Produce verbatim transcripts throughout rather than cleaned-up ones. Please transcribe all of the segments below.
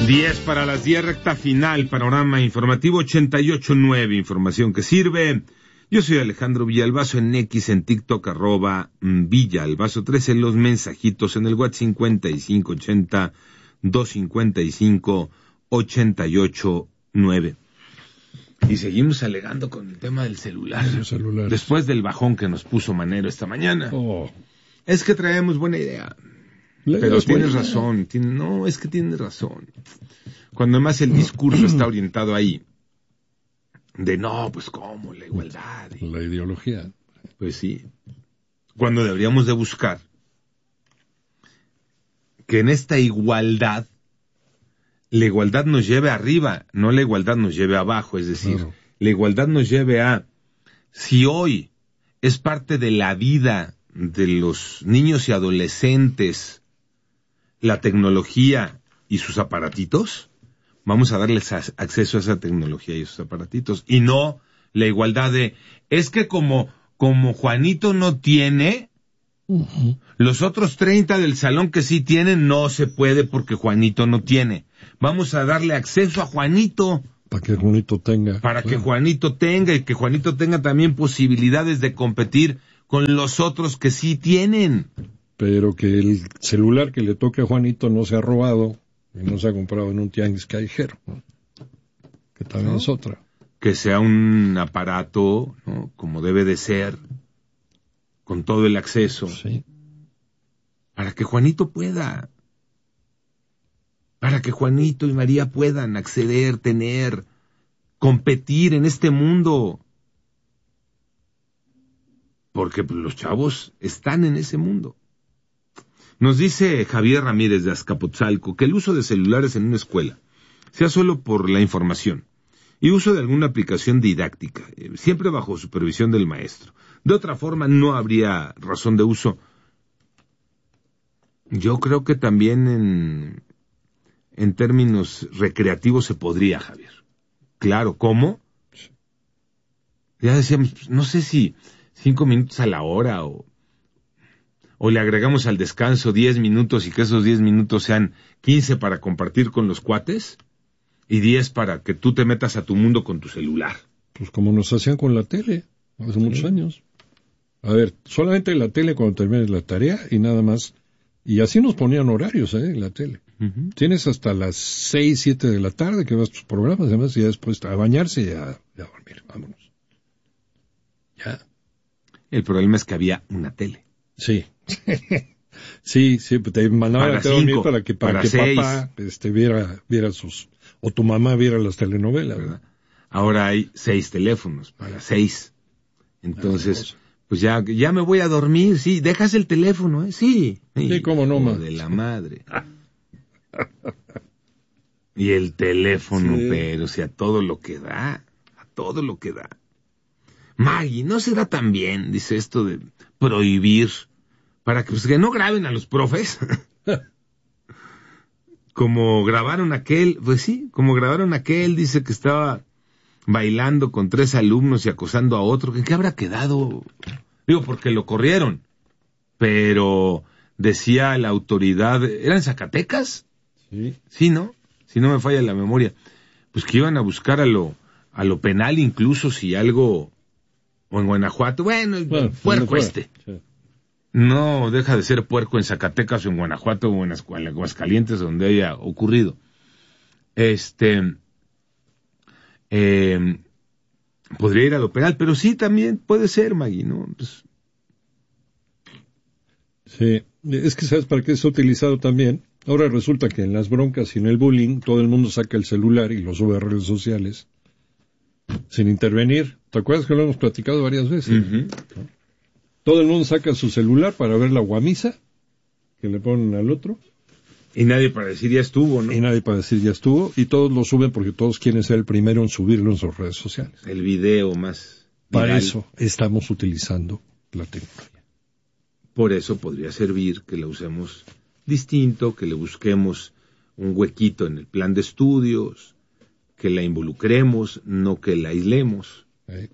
diez para las diez, recta final, panorama informativo ochenta y ocho punto nueve, información que sirve. Yo soy Alejandro Villalbazo, en X, en TikTok, arroba Villalbazo trece, en los mensajitos, en el WhatsApp cincuenta y cinco ochenta, doscientos cincuenta y cinco, ochenta y ocho nueve. Y seguimos alegando con el tema del celular. Después del bajón que nos puso Manero esta mañana. Oh. Es que traemos buena idea. La Pero idea tienes buena. razón. Tiene, no, es que tienes razón. Cuando además el discurso está orientado ahí. De no, pues cómo, la igualdad. Y, la ideología. Pues sí. Cuando deberíamos de buscar que en esta igualdad, la igualdad nos lleve arriba, no la igualdad nos lleve abajo. Es decir, claro, la igualdad nos lleve a, si hoy es parte de la vida de los niños y adolescentes la tecnología y sus aparatitos, vamos a darles a- acceso a esa tecnología y esos aparatitos, y no la igualdad de, es que como, como Juanito no tiene, uh-huh, los otros treinta del salón que sí tienen, no se puede porque Juanito no tiene. Vamos a darle acceso a Juanito. Para que Juanito tenga. Para claro. que Juanito tenga, y que Juanito tenga también posibilidades de competir con los otros que sí tienen. Pero que el celular que le toque a Juanito no se ha robado y no se ha comprado en un tianguis callejero, ¿no? Que también ¿no? es otra. Que sea un aparato, ¿no? Como debe de ser, con todo el acceso. Sí. Para que Juanito pueda. Para que Juanito y María puedan acceder, tener, competir en este mundo. Porque pues, los chavos están en ese mundo. Nos dice Javier Ramírez de Azcapotzalco que el uso de celulares en una escuela sea solo por la información y uso de alguna aplicación didáctica, siempre bajo supervisión del maestro. De otra forma no habría razón de uso. Yo creo que también en, en términos recreativos se podría, Javier. Claro, ¿cómo? Ya decíamos, no sé si cinco minutos a la hora o... o le agregamos al descanso diez minutos y que esos diez minutos sean quince para compartir con los cuates y diez para que tú te metas a tu mundo con tu celular. Pues como nos hacían con la tele hace sí. muchos años. A ver, solamente la tele cuando termines la tarea y nada más. Y así nos ponían horarios, ¿eh? En la tele. Uh-huh. Tienes hasta las seis, siete de la tarde que vas tus programas, además, y ya después a bañarse y a, y a dormir. Vámonos. Ya. El problema es que había una tele. Sí. sí, sí, te mandaban a dormir para que, para para que seis. papá este, viera, viera sus, o tu mamá viera las telenovelas, ¿verdad? Ahora hay seis teléfonos para seis. Entonces, pues ya, ya me voy a dormir, sí, dejas el teléfono, ¿eh? Sí. Sí, cómo no, ma. De la madre. Y el teléfono, sí. Pero, o sea, todo lo que da, a todo lo que da. Maggie, ¿no será tan bien, dice esto de prohibir, para que, pues, que no graben a los profes? Como grabaron aquel, pues sí, como grabaron aquel, dice que estaba bailando con tres alumnos y acosando a otro. ¿En qué habrá quedado? Digo, porque lo corrieron, pero decía la autoridad, ¿eran Zacatecas? Sí. Sí, ¿no? Si no me falla la memoria. Pues que iban a buscar a lo, a lo penal incluso si algo... o en Guanajuato, bueno, bueno puerco este. Sí. No deja de ser puerco en Zacatecas o en Guanajuato o en Aguascalientes, donde haya ocurrido. Este, eh, podría ir a lo penal, pero sí también puede ser, Magui, ¿no? Pues... Sí, es que ¿sabes para qué se ha utilizado también? Ahora resulta que en las broncas y en el bullying, todo el mundo saca el celular y lo sube a redes sociales. Sin intervenir. ¿Te acuerdas que lo hemos platicado varias veces? Uh-huh. ¿No? Todo el mundo saca su celular para ver la guamisa que le ponen al otro. Y nadie para decir ya estuvo, ¿no? Y nadie para decir ya estuvo. Y todos lo suben porque todos quieren ser el primero en subirlo en sus redes sociales. El video más Para viral. eso estamos utilizando la tecnología. Por eso podría servir que la usemos distinto, que le busquemos un huequito en el plan de estudios, que la involucremos, no que la aislemos. ¿Eh?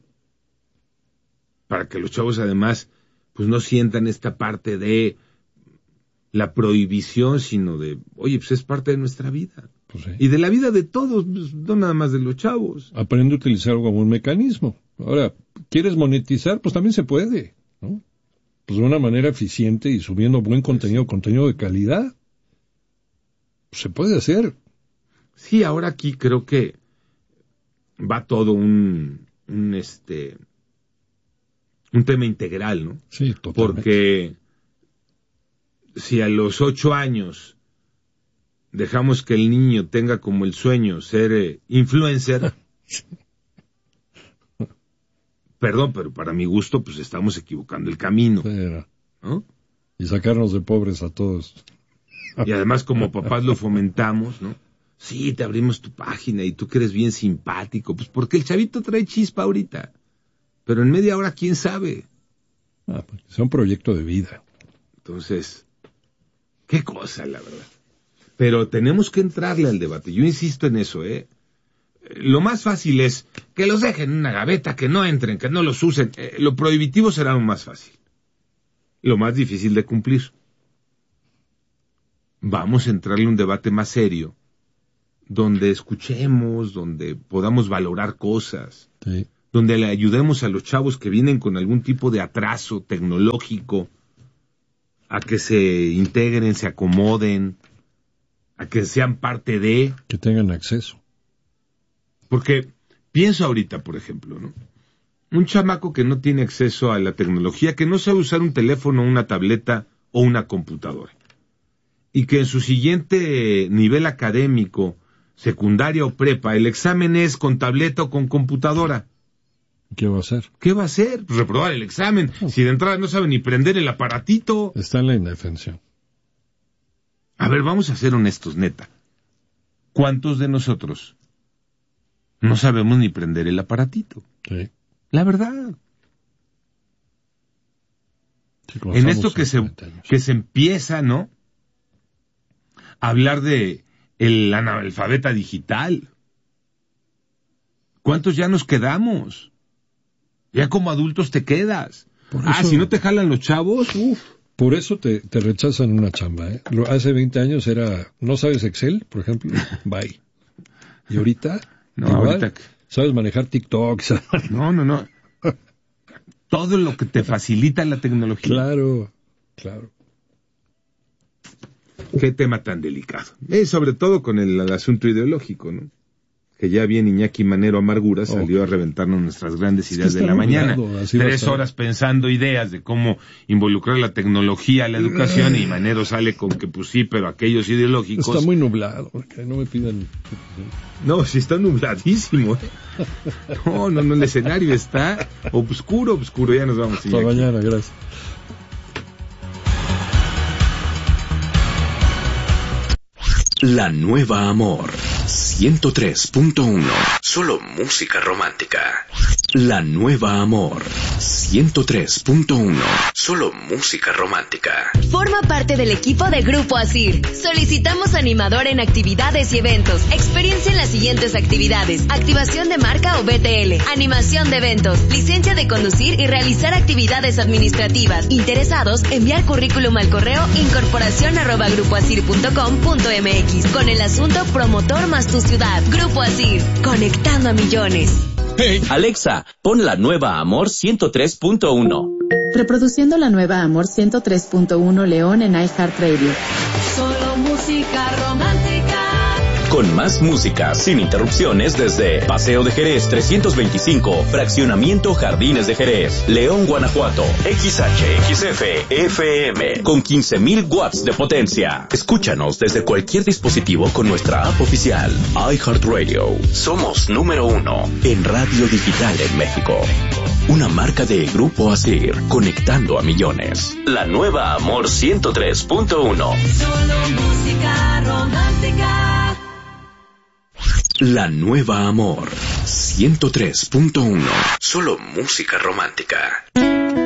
Para que los chavos además pues no sientan esta parte de la prohibición, sino de, oye, pues es parte de nuestra vida. Pues sí. Y de la vida de todos, pues, no nada más de los chavos. Aprende a utilizarlo como un mecanismo. Ahora, ¿quieres monetizar? Pues también se puede, ¿no? Pues de una manera eficiente y subiendo buen contenido, contenido de calidad. Pues se puede hacer. Sí, ahora aquí creo que va todo un, un este, un tema integral, ¿no? Sí, totalmente. Porque si a los ocho años dejamos que el niño tenga como el sueño ser eh, influencer, perdón, pero para mi gusto, pues estamos equivocando el camino, Sí, ¿no? y sacarnos de pobres a todos. Y además como papás lo fomentamos, ¿no? Sí, te abrimos tu página y tú que eres bien simpático, pues porque el chavito trae chispa ahorita, pero en media hora, ¿quién sabe? Ah, pues, es un proyecto de vida. Entonces, qué cosa, la verdad. Pero tenemos que entrarle al debate. Yo insisto en eso, ¿eh? Lo más fácil es que los dejen en una gaveta, que no entren, que no los usen. Eh, lo prohibitivo será lo más fácil. Lo más difícil de cumplir. Vamos a entrarle a un debate más serio, donde escuchemos, donde podamos valorar cosas, Sí. donde le ayudemos a los chavos que vienen con algún tipo de atraso tecnológico a que se integren, se acomoden, a que sean parte de... Que tengan acceso. Porque pienso ahorita, por ejemplo, ¿no? Un chamaco que no tiene acceso a la tecnología, que no sabe usar un teléfono, una tableta o una computadora, y que en su siguiente nivel académico, secundaria o prepa, el examen es con tableta o con computadora. ¿Qué va a hacer? ¿Qué va a hacer? Pues reprobar el examen. Si de entrada no sabe ni prender el aparatito. Está en la indefensión. A ver, vamos a ser honestos, neta. ¿Cuántos de nosotros no sabemos ni prender el aparatito? Sí. La verdad. Sí, En esto que se, que se empieza, ¿no? A hablar de el analfabeta digital. ¿Cuántos ya nos quedamos? Ya como adultos te quedas. Por Ah, eso- si no te jalan los chavos, uff. Por eso te, te rechazan una chamba, ¿eh? Lo- Hace veinte años era, ¿no sabes Excel, por ejemplo? Bye. Y ahorita, No, igual, ahorita que- sabes manejar TikTok, ¿sabes? No, no, no. Todo lo que te facilita la tecnología. Claro, claro. Qué tema tan delicado. Y sobre todo con el, el asunto ideológico, ¿no? Que ya bien Iñaki Manero Amargura salió Oh. a reventarnos nuestras grandes Es que ideas de está la mañana. nublado, así va a Tres estar. horas pensando ideas de cómo involucrar la tecnología a la educación y Manero sale con que pues sí, pero aquellos ideológicos... Está muy nublado, que no me pidan... No, sí está nubladísimo, ¿eh? No, no, no, el escenario está obscuro, obscuro. Ya nos vamos, Hasta Iñaki. mañana, gracias. La Nueva Amor ciento tres punto uno. Solo música romántica. La Nueva Amor ciento tres punto uno. Solo música romántica. Forma parte del equipo de Grupo Asir. Solicitamos animador en actividades y eventos. Experiencia en las siguientes actividades: activación de marca o B T L, animación de eventos, licencia de conducir y realizar actividades administrativas. Interesados, enviar currículum al correo incorporación arroba grupoasir punto com punto mx con el asunto promotor más tu ciudad. Grupo Asir, conectando a millones. Hey, Alexa, pon La Nueva Amor ciento tres punto uno. Reproduciendo La Nueva Amor ciento tres punto uno León en iHeartRadio. Solo música romántica. Con más música, sin interrupciones desde Paseo de Jerez trescientos veinticinco, Fraccionamiento Jardines de Jerez, León, Guanajuato. X H X F F M con quince mil watts de potencia. Escúchanos desde cualquier dispositivo con nuestra app oficial iHeartRadio. Somos número uno en radio digital en México. Una marca de Grupo Asir, conectando a millones. La Nueva Amor ciento tres punto uno. Solo música romántica. La Nueva Amor ciento tres punto uno. Solo música romántica.